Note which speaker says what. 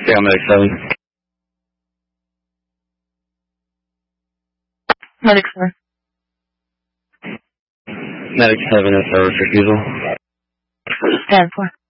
Speaker 1: Yeah, Medic 7.
Speaker 2: Medic 4.
Speaker 1: Medic 7 is service refusal.
Speaker 2: Stand 4.